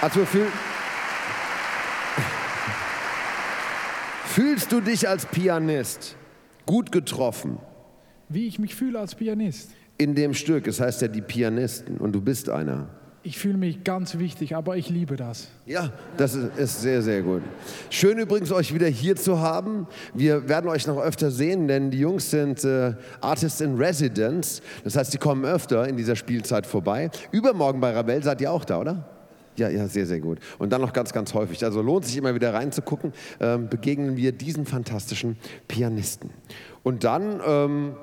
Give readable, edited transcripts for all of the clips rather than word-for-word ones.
Also fühlst du dich als Pianist gut getroffen? Wie ich mich fühle als Pianist? In dem Stück, es heißt ja die Pianisten und du bist einer. Ich fühle mich ganz wichtig, aber ich liebe das. Ja, das ist sehr, sehr gut. Schön übrigens, euch wieder hier zu haben. Wir werden euch noch öfter sehen, denn die Jungs sind Artists in Residence. Das heißt, die kommen öfter in dieser Spielzeit vorbei. Übermorgen bei Ravel seid ihr auch da, oder? Ja, ja, sehr, sehr gut. Und dann noch ganz, ganz häufig. Also lohnt sich immer wieder reinzugucken, begegnen wir diesen fantastischen Pianisten. Und dann...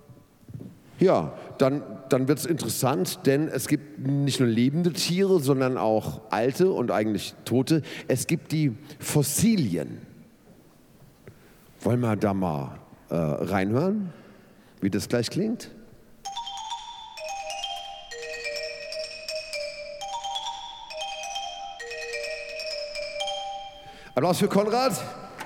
dann wird es interessant, denn es gibt nicht nur lebende Tiere, sondern auch alte und eigentlich tote. Es gibt die Fossilien. Wollen wir da mal reinhören, wie das gleich klingt? Applaus für Konrad.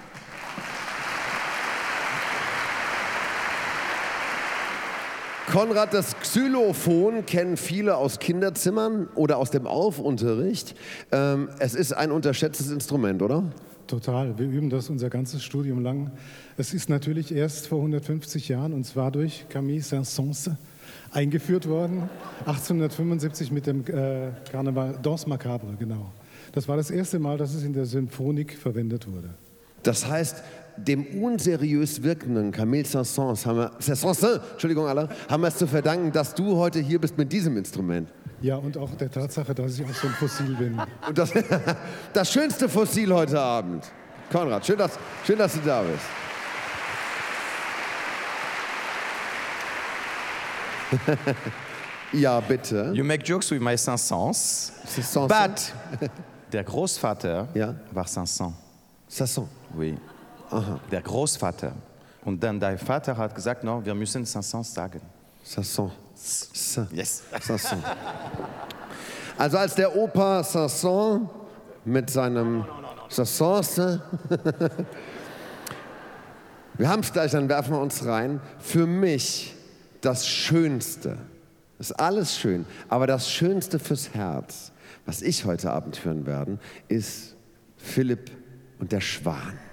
Konrad, das Xylophon kennen viele aus Kinderzimmern oder aus dem Auf-Unterricht. Es ist ein unterschätztes Instrument, oder? Total. Wir üben das unser ganzes Studium lang. Es ist natürlich erst vor 150 Jahren, und zwar durch Camille Saint-Saëns, eingeführt worden. 1875 mit dem Karneval Danse Macabre, genau. Das war das erste Mal, dass es in der Symphonik verwendet wurde. Das heißt, dem unseriös wirkenden Camille Saint-Saëns haben wir es zu verdanken, dass du heute hier bist mit diesem Instrument. Ja, und auch der Tatsache, dass ich auch so ein Fossil bin. Und das schönste Fossil heute Abend. Konrad, schön, dass du da bist. Ja, bitte. You make jokes with my Saint-Saëns, but der Großvater war Saint-Saëns. Saint-Saëns? Oui. Aha. Der Großvater. Und dann dein Vater hat gesagt, no, wir müssen Saint-Saëns sagen. Saint-Saëns. Yes. Saint-Saëns. Also als der Opa Saint-Saëns mit seinem Saint-Saëns, wir haben es gleich, dann werfen wir uns rein. Für mich das Schönste, ist alles schön, aber das Schönste fürs Herz, was ich heute Abend hören werde, ist Philipp und der Schwan.